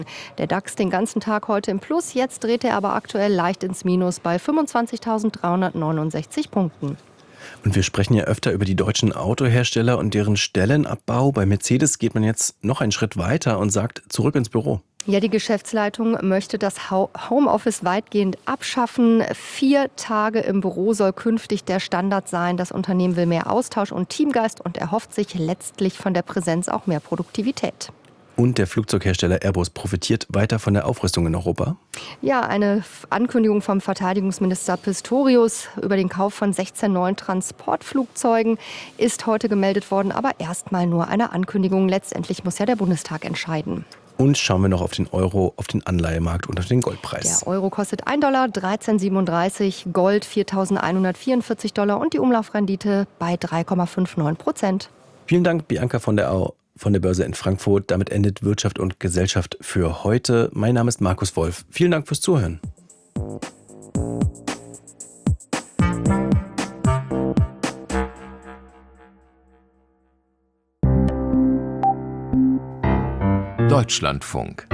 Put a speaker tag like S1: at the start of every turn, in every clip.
S1: Der DAX den ganzen Tag heute im Plus, jetzt dreht er aber aktuell leicht ins Minus bei 25.369 Punkten.
S2: Und wir sprechen ja öfter über die deutschen Autohersteller und deren Stellenabbau. Bei Mercedes geht man jetzt noch einen Schritt weiter und sagt, zurück ins Büro.
S1: Ja, die Geschäftsleitung möchte das Homeoffice weitgehend abschaffen. 4 Tage im Büro soll künftig der Standard sein. Das Unternehmen will mehr Austausch und Teamgeist und erhofft sich letztlich von der Präsenz auch mehr Produktivität.
S2: Und der Flugzeughersteller Airbus profitiert weiter von der Aufrüstung in Europa?
S1: Ja, eine Ankündigung vom Verteidigungsminister Pistorius über den Kauf von 16 neuen Transportflugzeugen ist heute gemeldet worden. Aber erstmal nur eine Ankündigung. Letztendlich muss ja der Bundestag entscheiden.
S2: Und schauen wir noch auf den Euro, auf den Anleihemarkt und auf den Goldpreis.
S1: Der Euro kostet $1 13,37, Gold $4.144 und die Umlaufrendite bei 3,59%.
S2: Vielen Dank, Bianca von der Börse in Frankfurt. Damit endet Wirtschaft und Gesellschaft für heute. Mein Name ist Markus Wolf. Vielen Dank fürs Zuhören.
S3: Deutschlandfunk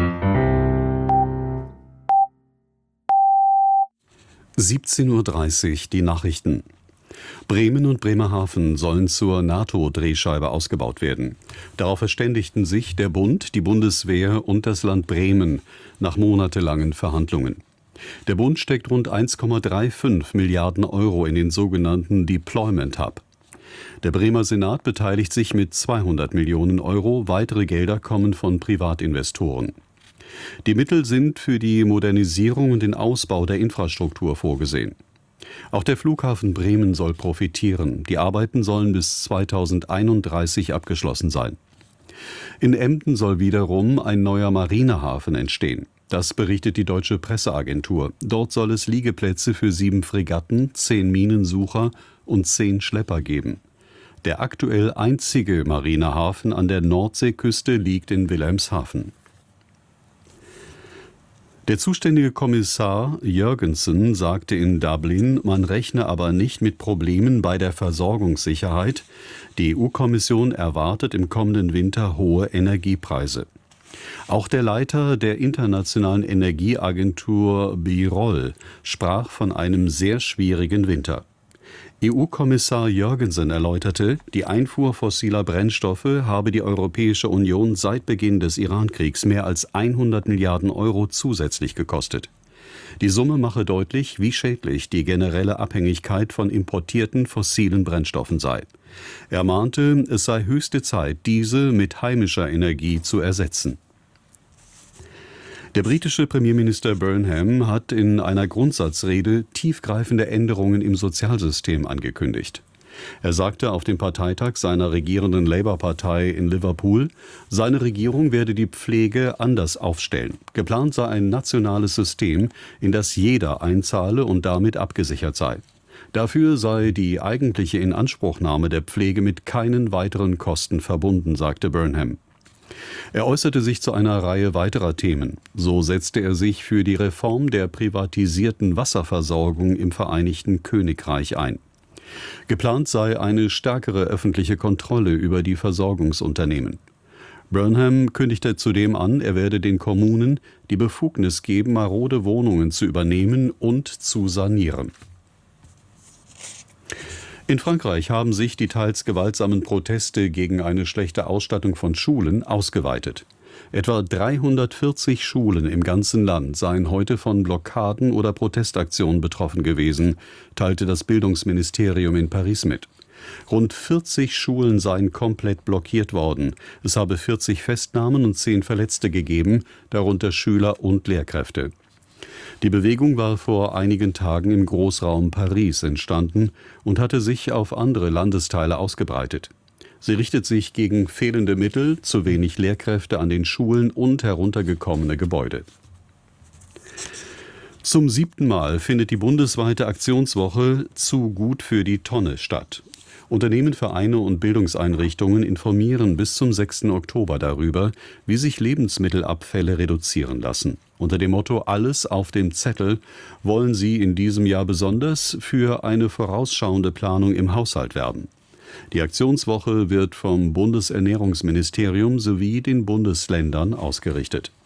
S4: 17:30 Uhr die Nachrichten. Bremen und Bremerhaven sollen zur NATO-Drehscheibe ausgebaut werden. Darauf verständigten sich der Bund, die Bundeswehr und das Land Bremen nach monatelangen Verhandlungen. Der Bund steckt rund 1,35 Milliarden Euro in den sogenannten Deployment Hub. Der Bremer Senat beteiligt sich mit 200 Millionen Euro. Weitere Gelder kommen von Privatinvestoren. Die Mittel sind für die Modernisierung und den Ausbau der Infrastruktur vorgesehen. Auch der Flughafen Bremen soll profitieren. Die Arbeiten sollen bis 2031 abgeschlossen sein. In Emden soll wiederum ein neuer Marinehafen entstehen. Das berichtet die Deutsche Presseagentur. Dort soll es Liegeplätze für 7 Fregatten, 10 Minensucher und 10 Schlepper geben. Der aktuell einzige Marinehafen an der Nordseeküste liegt in Wilhelmshaven. Der zuständige Kommissar Jørgensen sagte in Dublin, man rechne aber nicht mit Problemen bei der Versorgungssicherheit. Die EU-Kommission erwartet im kommenden Winter hohe Energiepreise. Auch der Leiter der internationalen Energieagentur BIROL sprach von einem sehr schwierigen Winter. EU-Kommissar Jørgensen erläuterte, die Einfuhr fossiler Brennstoffe habe die Europäische Union seit Beginn des Iran-Kriegs mehr als 100 Milliarden Euro zusätzlich gekostet. Die Summe mache deutlich, wie schädlich die generelle Abhängigkeit von importierten fossilen Brennstoffen sei. Er mahnte, es sei höchste Zeit, diese mit heimischer Energie zu ersetzen. Der britische Premierminister Burnham hat in einer Grundsatzrede tiefgreifende Änderungen im Sozialsystem angekündigt. Er sagte auf dem Parteitag seiner regierenden Labour-Partei in Liverpool, seine Regierung werde die Pflege anders aufstellen. Geplant sei ein nationales System, in das jeder einzahle und damit abgesichert sei. Dafür sei die eigentliche Inanspruchnahme der Pflege mit keinen weiteren Kosten verbunden, sagte Burnham. Er äußerte sich zu einer Reihe weiterer Themen. So setzte er sich für die Reform der privatisierten Wasserversorgung im Vereinigten Königreich ein. Geplant sei eine stärkere öffentliche Kontrolle über die Versorgungsunternehmen. Burnham kündigte zudem an, er werde den Kommunen die Befugnis geben, marode Wohnungen zu übernehmen und zu sanieren. In Frankreich haben sich die teils gewaltsamen Proteste gegen eine schlechte Ausstattung von Schulen ausgeweitet. Etwa 340 Schulen im ganzen Land seien heute von Blockaden oder Protestaktionen betroffen gewesen, teilte das Bildungsministerium in Paris mit. Rund 40 Schulen seien komplett blockiert worden. Es habe 40 Festnahmen und 10 Verletzte gegeben, darunter Schüler und Lehrkräfte. Die Bewegung war vor einigen Tagen im Großraum Paris entstanden und hatte sich auf andere Landesteile ausgebreitet. Sie richtet sich gegen fehlende Mittel, zu wenig Lehrkräfte an den Schulen und heruntergekommene Gebäude. Zum 7. Mal findet die bundesweite Aktionswoche Zu gut für die Tonne statt. Unternehmen, Vereine und Bildungseinrichtungen informieren bis zum 6. Oktober darüber, wie sich Lebensmittelabfälle reduzieren lassen. Unter dem Motto »Alles auf dem Zettel« wollen sie in diesem Jahr besonders für eine vorausschauende Planung im Haushalt werben. Die Aktionswoche wird vom Bundesernährungsministerium sowie den Bundesländern ausgerichtet.